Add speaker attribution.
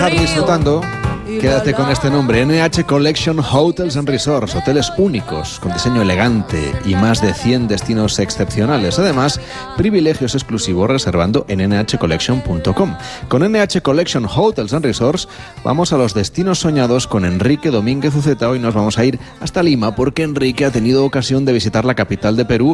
Speaker 1: Disfrutando, quédate con este nombre: NH Collection Hotels and Resorts, hoteles únicos, con diseño elegante y más de 100 destinos excepcionales. Además, privilegios exclusivos reservando en nhcollection.com. Con NH Collection Hotels and Resorts vamos a los destinos soñados con Enrique Domínguez Uceta. Hoy nos vamos a ir hasta Lima porque Enrique ha tenido ocasión de visitar la capital de Perú